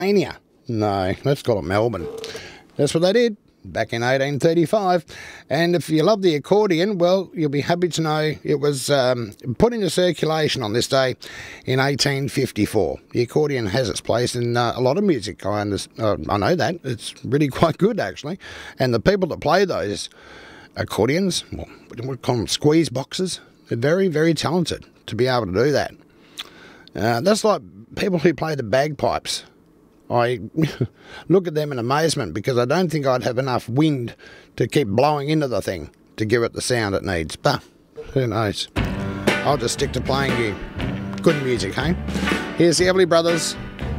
Tasmania. No, let's call it Melbourne. That's what they did back in 1835. And if you love the accordion, well, you'll be happy to know it was put into circulation on this day in 1854. The accordion has its place in a lot of music. I know that. It's really quite good, actually. And the people that play those accordions, well, we call them squeeze boxes, they're very, very talented to be able to do that. That's like people who play the bagpipes. I look at them in amazement because I don't think I'd have enough wind to keep blowing into the thing to give it the sound it needs. But who knows? I'll just stick to playing you good music, hey? Here's the Everly Brothers